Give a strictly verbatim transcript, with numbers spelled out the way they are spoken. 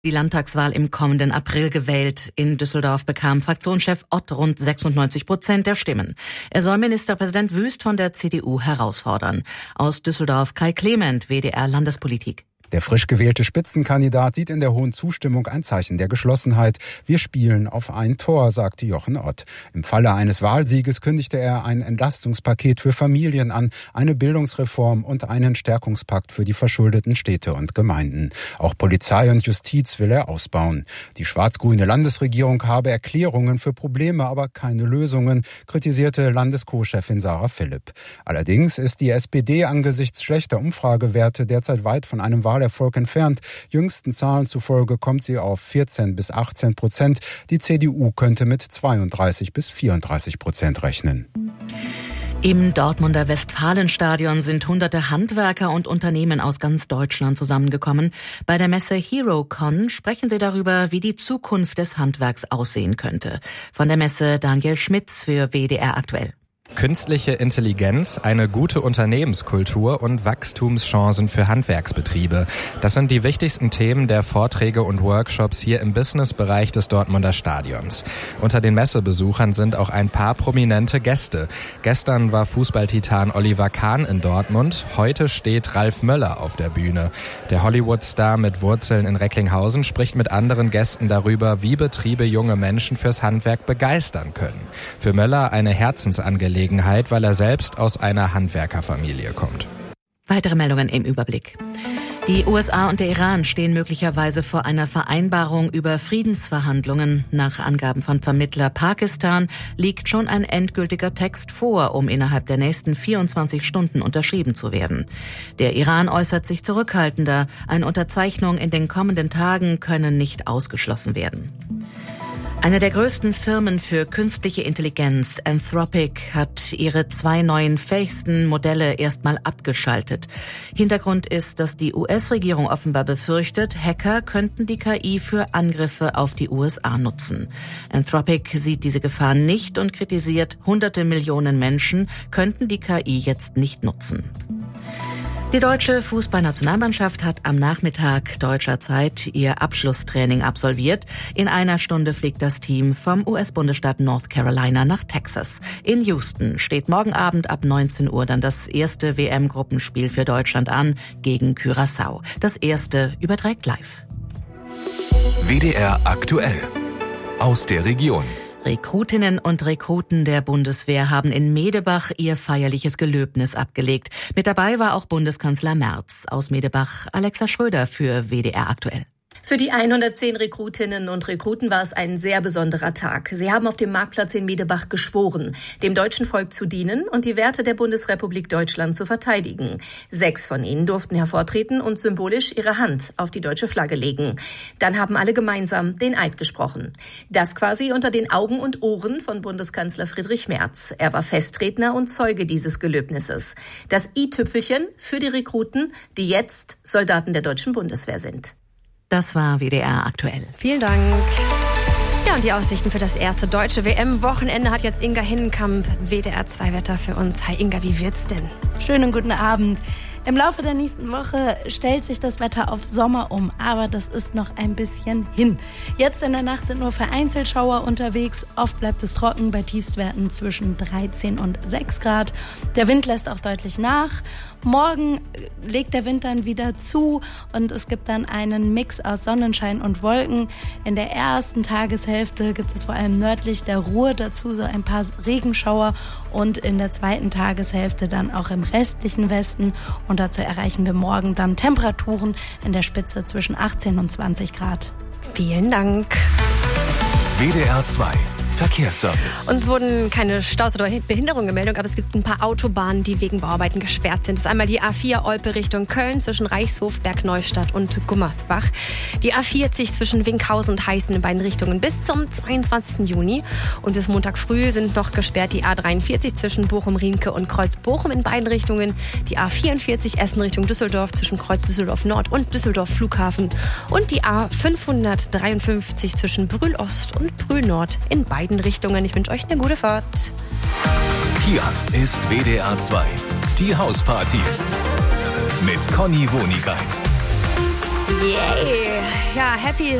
Die Landtagswahl im kommenden April gewählt. In Düsseldorf bekam Fraktionschef Ott rund sechsundneunzig Prozent der Stimmen. Er soll Ministerpräsident Wüst von der C D U herausfordern. Aus Düsseldorf Kai Clement, W D R Landespolitik. Der frisch gewählte Spitzenkandidat sieht in der hohen Zustimmung ein Zeichen der Geschlossenheit. Wir spielen auf ein Tor, sagte Jochen Ott. Im Falle eines Wahlsieges kündigte er ein Entlastungspaket für Familien an, eine Bildungsreform und einen Stärkungspakt für die verschuldeten Städte und Gemeinden. Auch Polizei und Justiz will er ausbauen. Die schwarz-grüne Landesregierung habe Erklärungen für Probleme, aber keine Lösungen, kritisierte Landesco-Chefin Sarah Philipp. Allerdings ist die S P D angesichts schlechter Umfragewerte derzeit weit von einem Wahl Erfolg entfernt. Jüngsten Zahlen zufolge kommt sie auf vierzehn bis achtzehn Prozent. Die C D U könnte mit zweiunddreißig bis vierunddreißig Prozent rechnen. Im Dortmunder Westfalenstadion sind hunderte Handwerker und Unternehmen aus ganz Deutschland zusammengekommen. Bei der Messe HeroCon sprechen sie darüber, wie die Zukunft des Handwerks aussehen könnte. Von der Messe Daniel Schmitz für W D R aktuell. Künstliche Intelligenz, eine gute Unternehmenskultur und Wachstumschancen für Handwerksbetriebe. Das sind die wichtigsten Themen der Vorträge und Workshops hier im Businessbereich des Dortmunder Stadions. Unter den Messebesuchern sind auch ein paar prominente Gäste. Gestern war Fußballtitan Oliver Kahn in Dortmund. Heute steht Ralf Möller auf der Bühne. Der Hollywood-Star mit Wurzeln in Recklinghausen spricht mit anderen Gästen darüber, wie Betriebe junge Menschen fürs Handwerk begeistern können. Für Möller eine Herzensangelegenheit, weil er selbst aus einer Handwerkerfamilie kommt. Weitere Meldungen im Überblick. Die U S A und der Iran stehen möglicherweise vor einer Vereinbarung über Friedensverhandlungen. Nach Angaben von Vermittler Pakistan liegt schon ein endgültiger Text vor, um innerhalb der nächsten vierundzwanzig Stunden unterschrieben zu werden. Der Iran äußert sich zurückhaltender. Eine Unterzeichnung in den kommenden Tagen könne nicht ausgeschlossen werden. Eine der größten Firmen für künstliche Intelligenz, Anthropic, hat ihre zwei neuen fähigsten Modelle erstmal abgeschaltet. Hintergrund ist, dass die U S-Regierung offenbar befürchtet, Hacker könnten die K I für Angriffe auf die U S A nutzen. Anthropic sieht diese Gefahr nicht und kritisiert, hunderte Millionen Menschen könnten die K I jetzt nicht nutzen. Die deutsche Fußballnationalmannschaft hat am Nachmittag deutscher Zeit ihr Abschlusstraining absolviert. In einer Stunde fliegt das Team vom U S-Bundesstaat North Carolina nach Texas. In Houston steht morgen Abend ab neunzehn Uhr dann das erste W M-Gruppenspiel für Deutschland an gegen Curaçao. Das erste überträgt live. W D R aktuell aus der Region. Rekrutinnen und Rekruten der Bundeswehr haben in Medebach ihr feierliches Gelöbnis abgelegt. Mit dabei war auch Bundeskanzler Merz. Aus Medebach Alexa Schröder für W D R aktuell. Für die hundertzehn Rekrutinnen und Rekruten war es ein sehr besonderer Tag. Sie haben auf dem Marktplatz in Medebach geschworen, dem deutschen Volk zu dienen und die Werte der Bundesrepublik Deutschland zu verteidigen. Sechs von ihnen durften hervortreten und symbolisch ihre Hand auf die deutsche Flagge legen. Dann haben alle gemeinsam den Eid gesprochen. Das quasi unter den Augen und Ohren von Bundeskanzler Friedrich Merz. Er war Festredner und Zeuge dieses Gelöbnisses. Das i-Tüpfelchen für die Rekruten, die jetzt Soldaten der deutschen Bundeswehr sind. Das war W D R aktuell. Vielen Dank. Ja, und die Aussichten für das erste deutsche W M-Wochenende hat jetzt Inga Hinnenkamp, W D R zwei Wetter für uns. Hi Inga, wie wird's denn? Schönen guten Abend. Im Laufe der nächsten Woche stellt sich das Wetter auf Sommer um, aber das ist noch ein bisschen hin. Jetzt in der Nacht sind nur vereinzelt Schauer unterwegs. Oft bleibt es trocken bei Tiefstwerten zwischen dreizehn und sechs Grad. Der Wind lässt auch deutlich nach. Morgen legt der Wind dann wieder zu und es gibt dann einen Mix aus Sonnenschein und Wolken. In der ersten Tageshälfte gibt es vor allem nördlich der Ruhr dazu so ein paar Regenschauer und in der zweiten Tageshälfte dann auch im restlichen Westen. Und dazu erreichen wir morgen dann Temperaturen in der Spitze zwischen achtzehn und zwanzig Grad. Vielen Dank. W D R zwei Verkehrsservice. Uns wurden keine Staus oder Behinderungen gemeldet, aber es gibt ein paar Autobahnen, die wegen Bauarbeiten gesperrt sind. Das ist einmal die A vier Olpe Richtung Köln zwischen Reichshof, Bergneustadt und Gummersbach. Die A vierzig zwischen Winkhausen und Heißen in beiden Richtungen bis zum zweiundzwanzigsten Juni. Und bis Montag früh sind noch gesperrt die A dreiundvierzig zwischen Bochum-Riemke und Kreuz-Bochum in beiden Richtungen. Die A vierundvierzig Essen Richtung Düsseldorf zwischen Kreuz Düsseldorf Nord und Düsseldorf Flughafen. Und die A fünfhundertdreiundfünfzig zwischen Brühl Ost und Brühl Nord in beiden Richtungen. Ich wünsche euch eine gute Fahrt. Hier ist W D R zwei, die Hausparty mit Conny Wonigkeit. Yay! Ja, happy